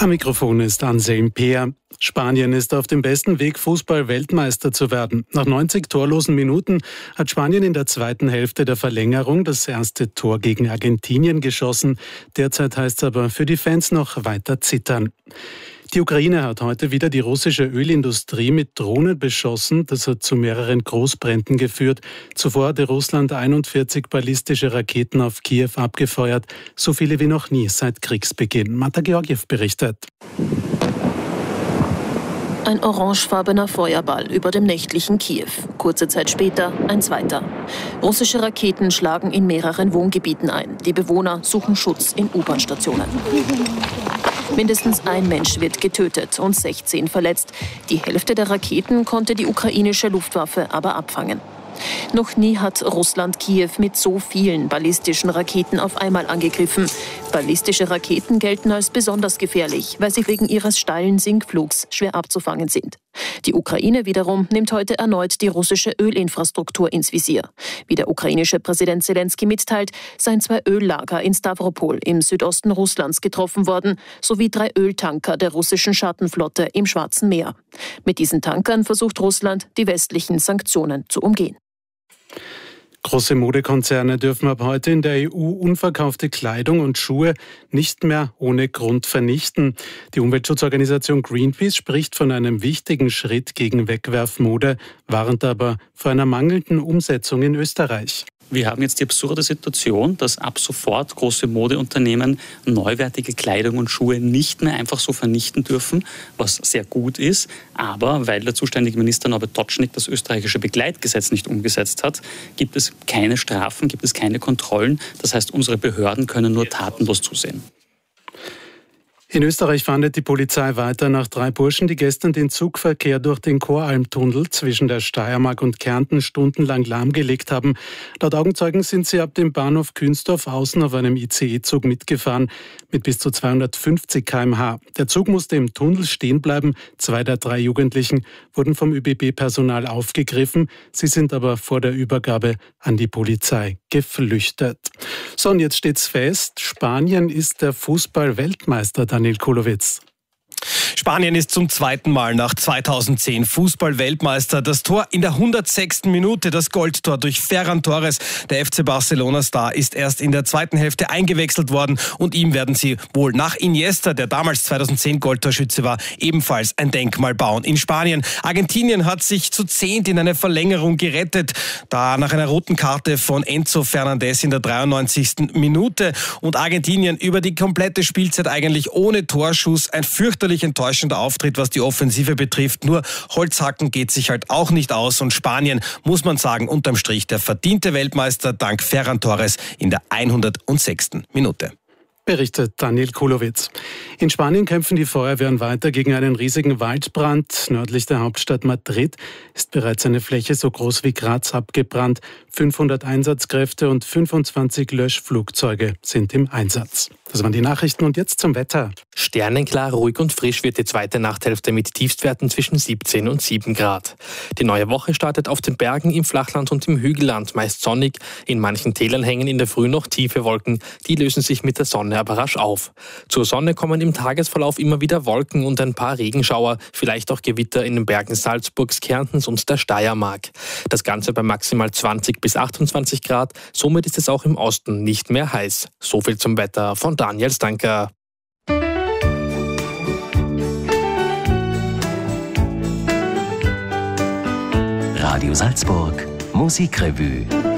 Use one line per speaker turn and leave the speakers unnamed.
Am Mikrofon ist Anselm Peer. Spanien ist auf dem besten Weg, Fußball-Weltmeister zu werden. Nach 90 torlosen Minuten hat Spanien in der zweiten Hälfte der Verlängerung das erste Tor gegen Argentinien geschossen. Derzeit heißt es aber für die Fans noch weiter zittern. Die Ukraine hat heute wieder die russische Ölindustrie mit Drohnen beschossen. Das hat zu mehreren Großbränden geführt. Zuvor hatte Russland 41 ballistische Raketen auf Kiew abgefeuert. So viele wie noch nie seit Kriegsbeginn. Marta Georgiew berichtet.
Ein orangefarbener Feuerball über dem nächtlichen Kiew. Kurze Zeit später ein zweiter. Russische Raketen schlagen in mehreren Wohngebieten ein. Die Bewohner suchen Schutz in U-Bahn-Stationen. Mindestens ein Mensch wird getötet und 16 verletzt. Die Hälfte der Raketen konnte die ukrainische Luftwaffe aber abfangen. Noch nie hat Russland Kiew mit so vielen ballistischen Raketen auf einmal angegriffen. Ballistische Raketen gelten als besonders gefährlich, weil sie wegen ihres steilen Sinkflugs schwer abzufangen sind. Die Ukraine wiederum nimmt heute erneut die russische Ölinfrastruktur ins Visier. Wie der ukrainische Präsident Zelensky mitteilt, seien 2 Öllager in Stavropol im Südosten Russlands getroffen worden, sowie 3 Öltanker der russischen Schattenflotte im Schwarzen Meer. Mit diesen Tankern versucht Russland, die westlichen Sanktionen zu umgehen.
Große Modekonzerne dürfen ab heute in der EU unverkaufte Kleidung und Schuhe nicht mehr ohne Grund vernichten. Die Umweltschutzorganisation Greenpeace spricht von einem wichtigen Schritt gegen Wegwerfmode, warnt aber vor einer mangelnden Umsetzung in Österreich.
Wir haben jetzt die absurde Situation, dass ab sofort große Modeunternehmen neuwertige Kleidung und Schuhe nicht mehr einfach so vernichten dürfen, was sehr gut ist. Aber weil der zuständige Minister Norbert Totschnig das österreichische Begleitgesetz nicht umgesetzt hat, gibt es keine Strafen, gibt es keine Kontrollen. Das heißt, unsere Behörden können nur tatenlos zusehen.
In Österreich fahndet die Polizei weiter nach 3 Burschen, die gestern den Zugverkehr durch den Koralmtunnel zwischen der Steiermark und Kärnten stundenlang lahmgelegt haben. Laut Augenzeugen sind sie ab dem Bahnhof Künztorf außen auf einem ICE-Zug mitgefahren mit bis zu 250 km/h. Der Zug musste im Tunnel stehen bleiben. 2 der 3 Jugendlichen wurden vom ÖBB-Personal aufgegriffen. Sie sind aber vor der Übergabe an die Polizei geflüchtet. So, und jetzt steht's fest. Spanien ist der Fußball-Weltmeister. Daniel Kulowitz.
Spanien ist zum zweiten Mal nach 2010 Fußball-Weltmeister. Das Tor in der 106. Minute, das Goldtor durch Ferran Torres, der FC Barcelona-Star, ist erst in der zweiten Hälfte eingewechselt worden und ihm werden sie wohl nach Iniesta, der damals 2010 Goldtorschütze war, ebenfalls ein Denkmal bauen. In Spanien, Argentinien hat sich zu 10 in eine Verlängerung gerettet, da nach einer roten Karte von Enzo Fernandez in der 93. Minute und Argentinien über die komplette Spielzeit eigentlich ohne Torschuss, ein fürchterlich enttäuschender Auftritt, was die Offensive betrifft. Nur Holzhacken geht sich halt auch nicht aus und Spanien, muss man sagen, unterm Strich der verdiente Weltmeister dank Ferran Torres in der 106. Minute.
Berichtet Daniel Kulowitz. In Spanien kämpfen die Feuerwehren weiter gegen einen riesigen Waldbrand. Nördlich der Hauptstadt Madrid ist bereits eine Fläche so groß wie Graz abgebrannt. 500 Einsatzkräfte und 25 Löschflugzeuge sind im Einsatz. Das waren die Nachrichten und jetzt zum Wetter.
Sternenklar, ruhig und frisch wird die zweite Nachthälfte mit Tiefstwerten zwischen 17 und 7 Grad. Die neue Woche startet auf den Bergen, im Flachland und im Hügelland meist sonnig. In manchen Tälern hängen in der Früh noch tiefe Wolken. Die lösen sich mit der Sonne aber rasch auf. Zur Sonne kommen im Tagesverlauf immer wieder Wolken und ein paar Regenschauer, vielleicht auch Gewitter in den Bergen Salzburgs, Kärntens und der Steiermark. Das Ganze bei maximal 20 bis 28 Grad. Somit ist es auch im Osten nicht mehr heiß. So viel zum Wetter von Daniel Stanker.
Radio Salzburg Musikrevue.